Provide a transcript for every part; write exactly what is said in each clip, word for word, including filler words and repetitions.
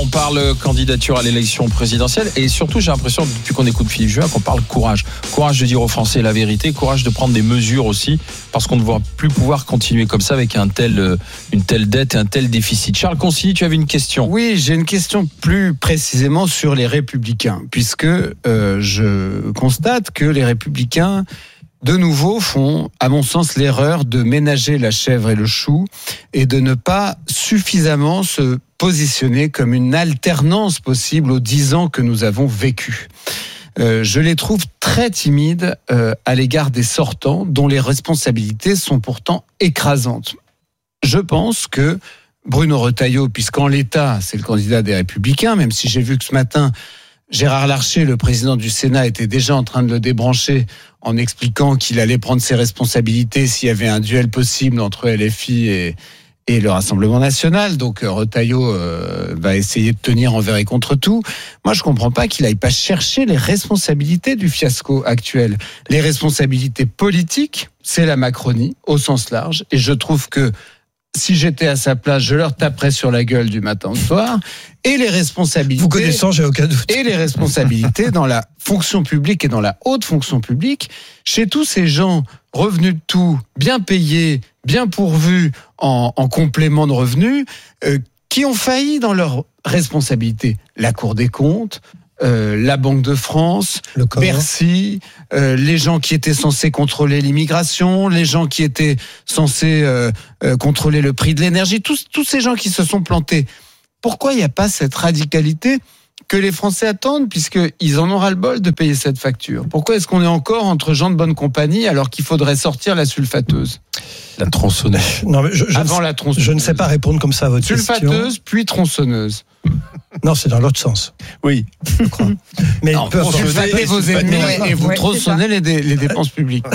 on parle candidature à l'élection présidentielle et surtout j'ai l'impression depuis qu'on écoute Philippe Juvin qu'on parle courage. Courage de dire aux Français la vérité, courage de prendre des mesures aussi parce qu'on ne va plus pouvoir continuer comme ça avec un tel, une telle dette et un tel déficit. Charles Consigny, tu avais une question. Oui, j'ai une question plus précisément sur les Républicains puisque euh, je constate que les Républicains de nouveau font, à mon sens, l'erreur de ménager la chèvre et le chou et de ne pas suffisamment se positionner comme une alternance possible aux dix ans que nous avons vécus. Euh, je les trouve très timides euh, à l'égard des sortants, dont les responsabilités sont pourtant écrasantes. Je pense que Bruno Retailleau, puisqu'en l'état, c'est le candidat des Républicains, même si j'ai vu que ce matin, Gérard Larcher, le président du Sénat, était déjà en train de le débrancher en expliquant qu'il allait prendre ses responsabilités s'il y avait un duel possible entre L F I et, et le Rassemblement National. Donc Retailleau euh, va essayer de tenir envers et contre tout. Moi, je comprends pas qu'il aille pas chercher les responsabilités du fiasco actuel. Les responsabilités politiques, c'est la Macronie, au sens large. Et je trouve que si j'étais à sa place, je leur taperais sur la gueule du matin au soir. Et les responsabilités. Vous connaissant, j'ai aucun doute. Et les responsabilités dans la fonction publique et dans la haute fonction publique, chez tous ces gens revenus de tout, bien payés, bien pourvus en, en complément de revenus, euh, qui ont failli dans leurs responsabilités. La Cour des comptes, Euh, la Banque de France, Bercy, euh, les gens qui étaient censés contrôler l'immigration, les gens qui étaient censés euh, euh, contrôler le prix de l'énergie, tous, tous ces gens qui se sont plantés. Pourquoi il n'y a pas cette radicalité que les Français attendent, puisqu'ils en ont ras-le-bol de payer cette facture? Pourquoi est-ce qu'on est encore entre gens de bonne compagnie alors qu'il faudrait sortir la sulfateuse? La tronçonneuse. Non, mais je, je Avant ne, la tronçonneuse. Je ne sais pas répondre comme ça à votre sulfateuse, question. Sulfateuse, puis tronçonneuse. Non, c'est dans l'autre sens. Oui. Je crois. Mais non, peu vous sulfatez vos ennemis ouais, et vous ouais, tronçonnez les, dé, les dépenses publiques.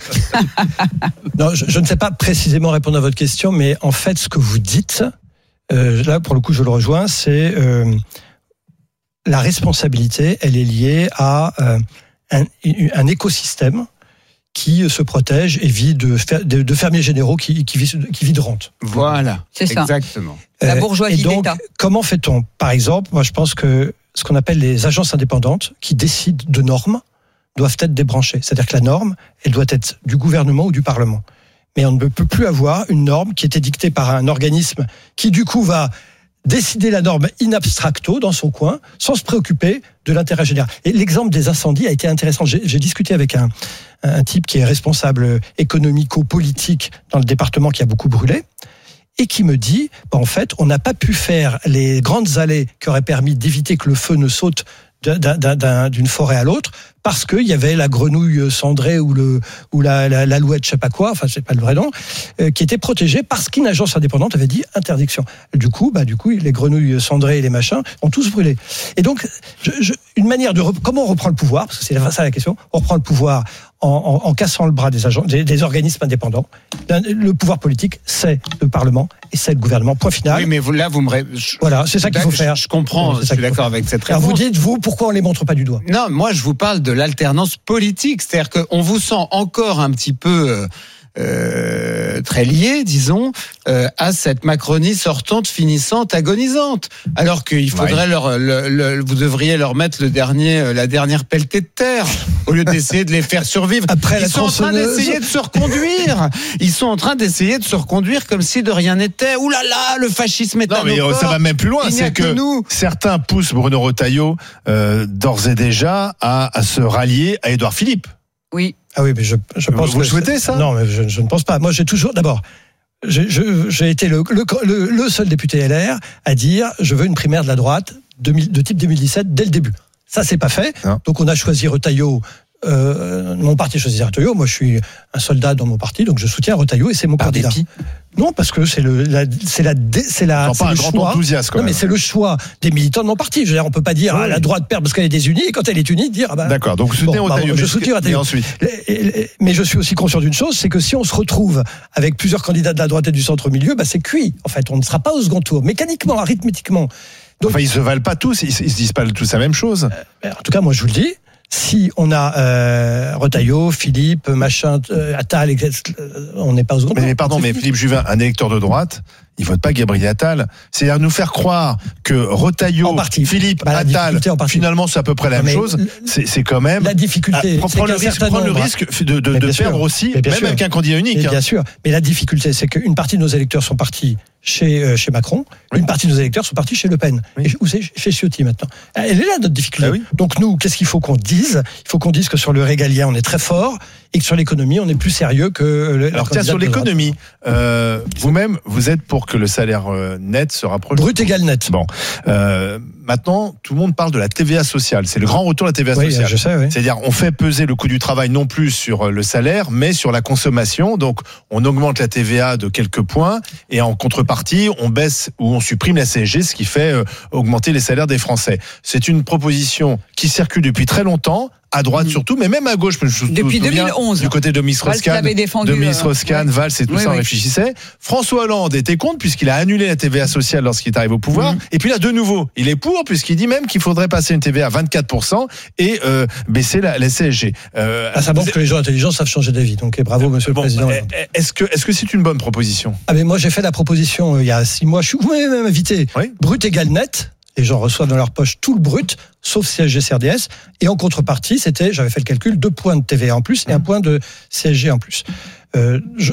Non, je, je ne sais pas précisément répondre à votre question, mais en fait, ce que vous dites, euh, là, pour le coup, je le rejoins, c'est euh, la responsabilité, elle est liée à euh, un, un écosystème qui se protège et vit de, de, de fermiers généraux qui, qui, vit, qui vit de rente. Voilà, c'est ça. Exactement. La bourgeoisie et donc, d'État. Comment fait-on? Par exemple, moi je pense que ce qu'on appelle les agences indépendantes qui décident de normes doivent être débranchées. C'est-à-dire que la norme, elle doit être du gouvernement ou du Parlement. Mais on ne peut plus avoir une norme qui était dictée par un organisme qui du coup va décider la norme in abstracto dans son coin, sans se préoccuper de l'intérêt général. Et l'exemple des incendies a été intéressant. J'ai, j'ai discuté avec un, un type qui est responsable économico-politique dans le département qui a beaucoup brûlé, et qui me dit, bah en fait, on n'a pas pu faire les grandes allées qui auraient permis d'éviter que le feu ne saute d'un, d'un, d'un, d'une forêt à l'autre, parce qu'il y avait la grenouille cendrée ou, le, ou la, la, l'alouette, je sais pas quoi, enfin c'est pas le vrai nom, euh, qui était protégée parce qu'une agence indépendante avait dit interdiction. Et du coup, bah du coup, les grenouilles cendrées et les machins ont tous brûlé. Et donc, je, je, une manière de rep- comment on reprend le pouvoir, parce que c'est ça la question, on reprend le pouvoir en, en, en cassant le bras des agents, des, des organismes indépendants. Le pouvoir politique, c'est le Parlement et c'est le gouvernement. Point final. Oui, mais vous, là, vous me... Je, voilà, c'est ça qu'il faut faire. Je, je comprends, ouais, je suis d'accord avec cette réponse. Alors vous dites, vous, pourquoi on les montre pas du doigt? Non, moi, je vous parle de l'alternance politique. C'est-à-dire qu'on vous sent encore un petit peu... Euh, très lié, disons, euh, à cette Macronie sortante, finissante, agonisante. Alors qu'il faudrait ouais. leur, le, le, vous devriez leur mettre le dernier, la dernière pelletée de terre, au lieu d'essayer de les faire survivre. Après, ils sont en train d'essayer de se reconduire. Ils sont en train d'essayer de se reconduire comme si de rien n'était. Ouh là là, le fascisme est non, à nos mais portes. Ça va même plus loin. Il C'est que, que nous. certains poussent Bruno Retailleau euh, d'ores et déjà à, à se rallier à Édouard Philippe. Oui. Ah oui, mais je, je pense vous que souhaitez ça? Non, mais je, je ne pense pas. Moi, j'ai toujours, d'abord, j'ai, je, j'ai été le, le, le, le seul député L R à dire je veux une primaire de la droite de, de type deux mille dix-sept dès le début. Ça, c'est pas fait. Non. Donc, on a choisi Retailleau. Euh, mon parti a choisi Retailleau. Moi, je suis un soldat dans mon parti, donc je soutiens Retailleau et c'est mon Par candidat. Dépit. Non, parce que c'est le, la, c'est la, c'est la, c'est pas le un grand choix. Enthousiasme, quand non, même. mais c'est le choix des militants de mon parti. Je veux dire, on peut pas dire oui. ah, la droite perd parce qu'elle est désunie et quand elle est unie, dire ah bah. D'accord. Donc vous soutenez bon, Retailleau. Bah, je soutiens Retailleau. Ensuite. Mais je suis aussi conscient d'une chose, c'est que si on se retrouve avec plusieurs candidats de la droite et du centre-milieu, bah c'est cuit. En fait, on ne sera pas au second tour, mécaniquement, arithmétiquement. Donc, enfin, ils se valent pas tous. Ils, ils se disent pas tous la même chose. Euh, en tout cas, moi, je vous le dis. Si on a euh, Retailleau, Philippe, machin, euh, Attal, on n'est pas au second tour. Mais, mais pardon, mais Philippe Juvin, un électeur de droite, ils votent pas Gabriel Attal. C'est-à-dire nous faire croire que Retailleau, Philippe bah, Attal, finalement c'est à peu près la même chose. C'est, c'est quand même la difficulté. Prendre le risque, prendre le risque de, de, de perdre sûr, aussi, même sûr. avec un candidat unique. Mais bien hein. sûr. Mais la difficulté, c'est qu'une partie de nos électeurs sont partis chez, euh, chez Macron, oui. une partie de nos électeurs sont partis chez Le Pen. Oui. Et, ou c'est chez Ciotti maintenant. Elle est là notre difficulté. Ah oui. Donc nous, qu'est-ce qu'il faut qu'on dise ? Il faut qu'on dise que sur le régalien, on est très fort et que sur l'économie, on est plus sérieux que le. Alors tiens, sur l'économie, euh, vous-même, vous êtes pour que le salaire net se rapproche. Brut égale net. Bon. Euh, maintenant, tout le monde parle de la T V A sociale. C'est le grand retour de la T V A oui, sociale. Je sais, oui. C'est-à-dire, on fait peser le coût du travail non plus sur le salaire, mais sur la consommation. Donc, on augmente la T V A de quelques points et en contrepartie, on baisse ou on supprime la C S G, ce qui fait euh, augmenter les salaires des Français. C'est une proposition qui circule depuis très longtemps. À droite mmh. surtout, mais même à gauche. Je me Depuis deux mille onze. Du côté de Miss Roscan, de Miss Roscan, ouais. Valls et tout oui, ça, oui. on réfléchissait. François Hollande était contre puisqu'il a annulé la T V A sociale lorsqu'il est arrivé au pouvoir. Mmh. Et puis là, de nouveau, il est pour puisqu'il dit même qu'il faudrait passer une T V A à vingt-quatre pour cent et euh, baisser la, la C S G. Euh, ah, ça montre que les gens intelligents savent changer d'avis. Donc bravo, Monsieur bon, le Président. Est-ce que est-ce que c'est une bonne proposition ? Ah mais moi j'ai fait la proposition euh, il y a six mois. Je suis même invité. Oui. Brut égale net. Les gens reçoivent dans leur poche tout le brut, sauf C S G C R D S. Et en contrepartie, c'était, j'avais fait le calcul, deux points de T V A en plus et un point de C S G en plus. Euh, je,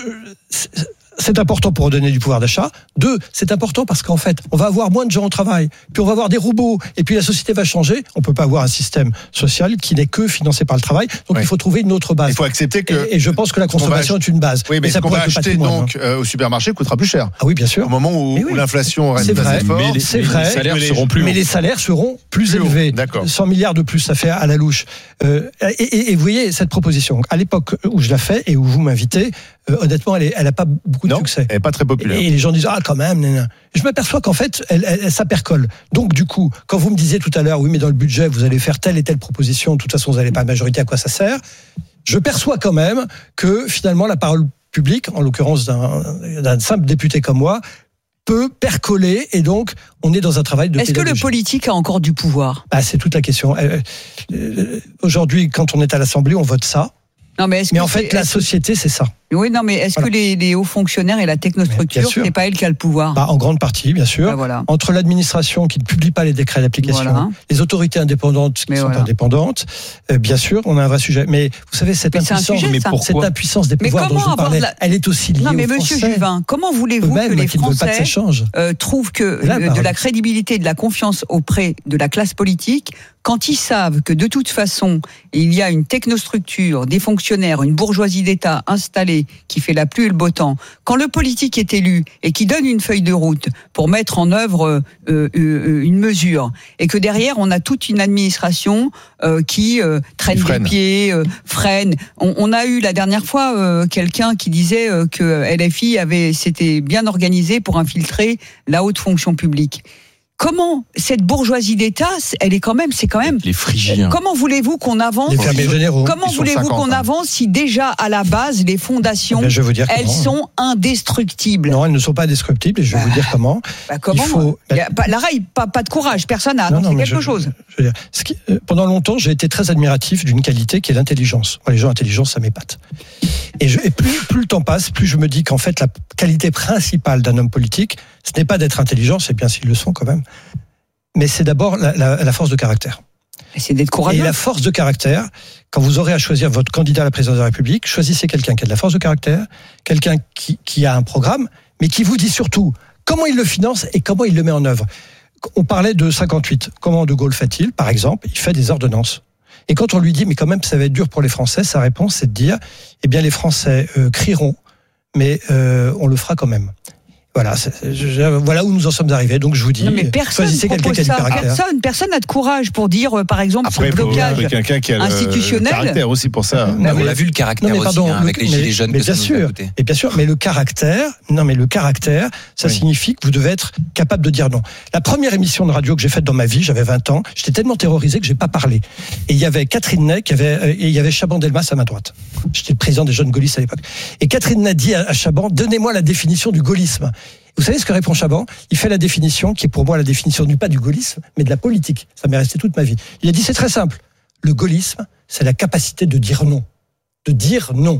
c'est important pour redonner du pouvoir d'achat. Deux, c'est important parce qu'en fait, on va avoir moins de gens au travail, puis on va avoir des robots, et puis la société va changer. On peut pas avoir un système social qui n'est que financé par le travail. Donc oui. il faut trouver une autre base. Il faut accepter que. Et, et je pense que la consommation est une base. Oui, mais, mais ça qu'on va acheter donc euh, au supermarché coûtera plus cher. Ah oui, bien sûr. Au moment où, oui. où l'inflation reste assez fort, mais les, c'est mais vrai. Les salaires seront plus hauts. Mais les salaires seront plus, plus élevés. D'accord. cent milliards de plus, ça fait à la louche. Euh, et, et, et vous voyez cette proposition. À l'époque où je la fais et où vous m'invitez, euh, honnêtement, elle n'a pas beaucoup non, de succès. Elle n'est pas très populaire. Et les gens disent ah quand même. Nan, nan. Je m'aperçois qu'en fait, elle, elle, elle, ça percole. Donc du coup, quand vous me disiez tout à l'heure, oui, mais dans le budget, vous allez faire telle et telle proposition. De toute façon, vous n'avez pas la majorité. À quoi ça sert ? Je perçois quand même que finalement, la parole publique, en l'occurrence d'un, d'un simple député comme moi, peut percoler et donc on est dans un travail de Est-ce pédagogie. que le politique a encore du pouvoir ? Bah, c'est toute la question. Euh, euh, aujourd'hui, quand on est à l'Assemblée, on vote ça. Non, mais, est-ce mais que en fait, la société, c'est ça. Oui, non, mais est-ce voilà. que les, les hauts fonctionnaires et la technostructure, c'est pas elle qui a le pouvoir ? Bah, en grande partie, bien sûr. Bah, voilà. Entre l'administration qui ne publie pas les décrets d'application, voilà. les autorités indépendantes qui mais sont voilà. indépendantes, euh, bien sûr, on a un vrai sujet. Mais vous savez, cette, impuissance, sujet, mais cette impuissance des pouvoirs dont je vous parlais, la... elle est aussi liée non, mais aux Monsieur Français. Juvin, comment voulez-vous que les Français que euh, trouvent que là, de la crédibilité, de la confiance auprès de la classe politique quand ils savent que de toute façon, il y a une technostructure, des fonctionnaires, une bourgeoisie d'État installée qui fait la pluie et le beau temps, quand le politique est élu et qui donne une feuille de route pour mettre en œuvre euh, euh, une mesure, et que derrière on a toute une administration euh, qui euh, traîne des pieds, euh, freine. On, on a eu la dernière fois euh, quelqu'un qui disait euh, que L F I avait s'était bien organisé pour infiltrer la haute fonction publique. Comment cette bourgeoisie d'État, elle est quand même, c'est quand même. Les Phrygiens. Comment voulez-vous qu'on avance Les fermiers généraux. Comment voulez-vous cinquante, qu'on hein. avance si déjà à la base les fondations, ben, je vais vous dire elles comment. sont indestructibles? Non, elles ne sont pas indestructibles et je vais bah, vous dire comment. Bah, comment Il faut. Il y a pas, là, pas, pas de courage. Personne n'a annoncé quelque je, chose. Je, je veux dire, ce qui, euh, pendant longtemps, j'ai été très admiratif d'une qualité qui est l'intelligence. Moi, les gens intelligents, ça m'épate. Et, je, et plus, plus le temps passe, plus je me dis qu'en fait, la qualité principale d'un homme politique, ce n'est pas d'être intelligent, c'est bien s'ils le sont quand même. Mais c'est d'abord la, la, la force de caractère. Et c'est d'être courageux. Et la force de caractère, quand vous aurez à choisir votre candidat à la présidence de la République, choisissez quelqu'un qui a de la force de caractère, quelqu'un qui, qui a un programme, mais qui vous dit surtout comment il le finance et comment il le met en œuvre. On parlait de cinquante-huit. Comment De Gaulle fait-il ? Par exemple, il fait des ordonnances. Et quand on lui dit, mais quand même, ça va être dur pour les Français, sa réponse, c'est de dire, eh bien, les Français euh, crieront, mais euh, on le fera quand même. Voilà, c'est, je, voilà où nous en sommes arrivés. Donc je vous dis, non, mais personne choisissez quelqu'un qui a du caractère. Personne, personne n'a de courage pour dire, euh, par exemple, après, ce blocage faut quelqu'un qui a institutionnel. Le caractère aussi pour ça. Non, on l'a vu le caractère non, mais pardon, aussi hein, avec le, les gilets jaunes. Mais que bien ça sûr, et bien sûr, mais le caractère, non, mais le caractère, ça oui. signifie que vous devez être capable de dire non. La première émission de radio que j'ai faite dans ma vie, j'avais vingt ans, j'étais tellement terrorisé que j'ai pas parlé. Et il y avait Catherine Ney, qui avait, et il y avait Chaban-Delmas à ma droite. J'étais le président des jeunes gaullistes à l'époque. Et Catherine Ney dit à Chaban, donnez-moi la définition du gaullisme. Vous savez ce que répond Chaban ? Il fait la définition qui est pour moi la définition du pas du gaullisme, mais de la politique. Ça m'est resté toute ma vie. Il a dit c'est très simple. Le gaullisme, c'est la capacité de dire non. De dire non.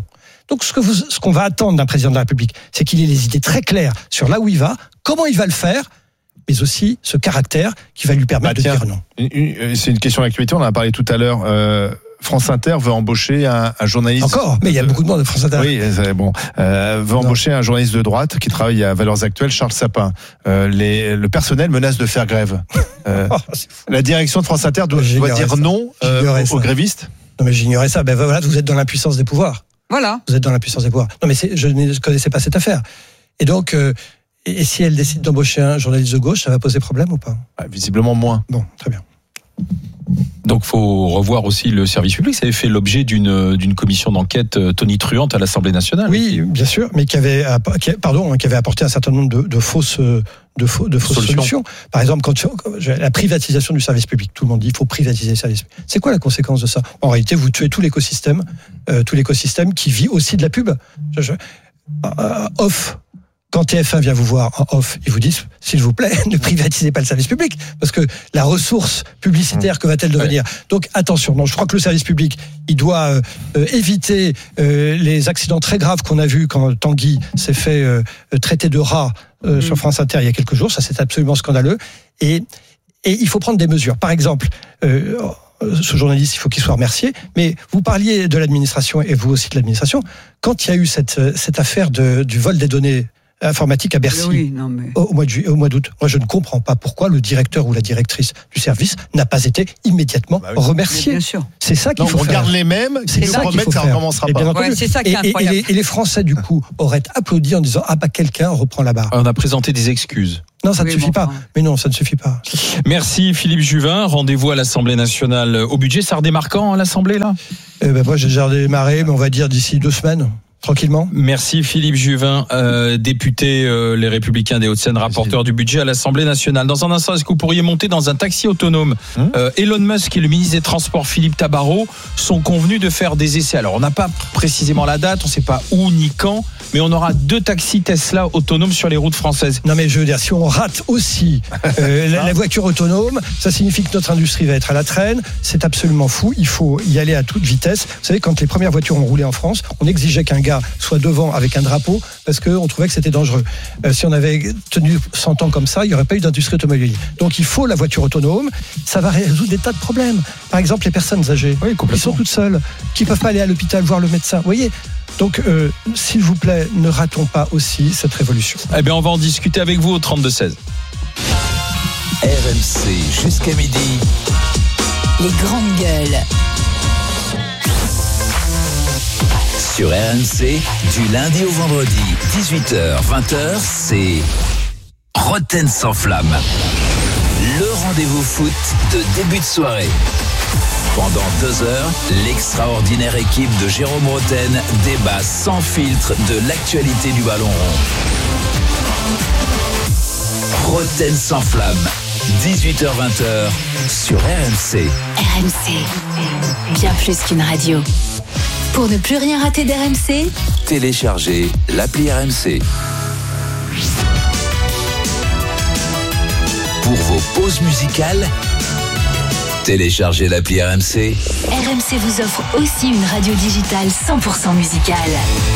Donc ce que vous, ce qu'on va attendre d'un président de la République, c'est qu'il ait les idées très claires sur là où il va, comment il va le faire, mais aussi ce caractère qui va lui permettre bah, tiens, de dire non. Une, c'est une question d'actualité, on en a parlé tout à l'heure. Euh, France Inter veut embaucher un, un journaliste. Encore, mais il y a beaucoup de monde de France Inter. Oui, c'est bon. Euh, veut non. embaucher un journaliste de droite qui travaille à Valeurs Actuelles, Charles Sapin. Euh, les, le personnel menace de faire grève. Euh, oh, la direction de France Inter doit, doit dire ça. non euh, aux, aux grévistes. Non mais j'ignorais ça. Ben voilà, vous êtes dans l'impuissance des pouvoirs. Voilà. Vous êtes dans l'impuissance des pouvoirs. Non mais c'est, je ne connaissais pas cette affaire. Et donc. Euh, Et si elle décide d'embaucher un journaliste de gauche, ça va poser problème ou pas ? ah, Visiblement moins. Bon, très bien. Donc, il faut revoir aussi le service public. Ça avait fait l'objet d'une, d'une commission d'enquête tonitruante à l'Assemblée nationale. Oui, bien sûr, mais qui avait, qui, pardon, qui avait apporté un certain nombre de, de fausses, de, faux, de fausses solutions. solutions. Par exemple, quand la privatisation du service public, tout le monde dit il faut privatiser le service public. C'est quoi la conséquence de ça ? En réalité, vous tuez tout l'écosystème, euh, tout l'écosystème qui vit aussi de la pub. Je, je, euh, off. Quand T F un vient vous voir en off, ils vous disent, s'il vous plaît, ne privatisez pas le service public, parce que la ressource publicitaire, que va-t-elle devenir ? Ouais. Donc attention, non, je crois que le service public, il doit euh, éviter euh, les accidents très graves qu'on a vus quand Tanguy s'est fait euh, traiter de rat euh, mmh. sur France Inter il y a quelques jours. Ça, c'est absolument scandaleux. Et, et il faut prendre des mesures. Par exemple, euh, ce journaliste, il faut qu'il soit remercié. Mais vous parliez de l'administration, et vous aussi de l'administration. Quand il y a eu cette, cette affaire de, du vol des données informatique à Bercy oui, non, mais... au mois de juillet, au mois d'août. Moi, je ne comprends pas pourquoi le directeur ou la directrice du service n'a pas été immédiatement bah oui. remercié. Bien sûr. C'est ça qu'il non, faut on faire. On garde les mêmes, c'est ça qu'il faut ça ne recommencera pas. Ouais, c'est ça qui est et, incroyable. Et, et, les, et les Français, du coup, auraient applaudi en disant ah bah quelqu'un reprend la barre. On a présenté des excuses. Non, ça oui, ne suffit bon, pas. enfin... Mais non, ça ne suffit pas. Merci Philippe Juvin. Rendez-vous à l'Assemblée nationale au budget. Ça redémarre quand à l'Assemblée là ? Eh ben moi, j'ai déjà démarré, mais on va dire d'ici deux semaines. Tranquillement. Merci Philippe Juvin, euh, député euh, Les Républicains des Hauts-de-Seine, rapporteur du budget à l'Assemblée nationale. Dans un instant, est-ce que vous pourriez monter dans un taxi autonome ? hum euh, Elon Musk et le ministre des Transports Philippe Tabarot sont convenus de faire des essais. Alors on n'a pas précisément la date, on ne sait pas où ni quand, mais on aura deux taxis Tesla autonomes sur les routes françaises. Non mais je veux dire, si on rate aussi euh, la, la voiture autonome, ça signifie que notre industrie va être à la traîne. C'est absolument fou. Il faut y aller à toute vitesse. Vous savez, quand les premières voitures ont roulé en France, on exigeait qu'un gars soit devant avec un drapeau parce qu'on trouvait que c'était dangereux. Euh, si on avait tenu cent ans comme ça, il n'y aurait pas eu d'industrie automobile. Donc il faut la voiture autonome. Ça va résoudre des tas de problèmes. Par exemple, les personnes âgées, oui, qui sont toutes seules, qui ne peuvent pas aller à l'hôpital voir le médecin. Vous voyez ? Donc, euh, s'il vous plaît, ne ratons pas aussi cette révolution. Eh bien, on va en discuter avec vous au trente-deux seize. R M C jusqu'à midi. Les grandes gueules. Sur R M C, du lundi au vendredi, dix-huit heures vingt heures, c'est Roten sans flamme. Le rendez-vous foot de début de soirée. Pendant deux heures, l'extraordinaire équipe de Jérôme Roten débat sans filtre de l'actualité du ballon rond. Roten sans flamme, dix-huit heures vingt heures sur R M C. R M C, bien plus qu'une radio. Pour ne plus rien rater d'R M C, téléchargez l'appli R M C. Pour vos pauses musicales, téléchargez l'appli R M C. R M C vous offre aussi une radio digitale cent pour cent musicale.